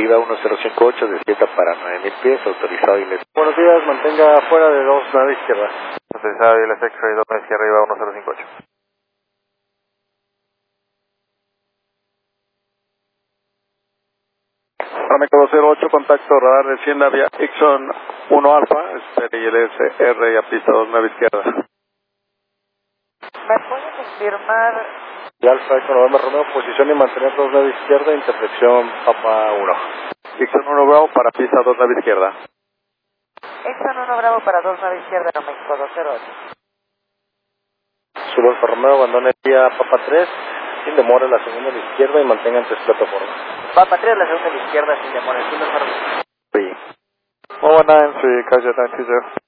Arriba 1058, descienda para 9000 pies, autorizado y les... Buenos días, mantenga fuera de 2 nave izquierda. Autorizado y les X-Ray 2 nave izquierda, arriba 1058. Rameco 208, contacto radar, descienda vía Ixon 1 Alfa, ILS R y a pista 2 nave izquierda. ¿Me puede confirmar? Y Alfa Ixon November Romeo, posición y mantener 2 nave izquierda, intersección Papa 1. Ixon 1 Bravo para pista 2 nave izquierda. Exxon 1 Bravo para 2 nave izquierda, México 208. Sur Alfa Romeo, abandone vía Papa 3, sin demora la segunda a la izquierda y mantengan 3 plataformas. Papa 3, la segunda a la izquierda, sin demora, sin demora. Mobile 9, 3, Kaja 920.